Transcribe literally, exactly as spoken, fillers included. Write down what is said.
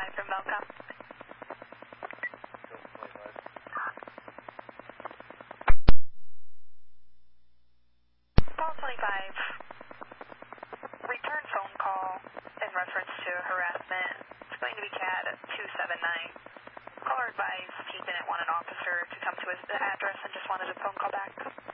twenty-five from Belka. Paul twenty-five, return phone call in reference to harassment. It's going to be C A D two seven nine. Caller advised he didn't want an officer to come to his address and just wanted a phone call back.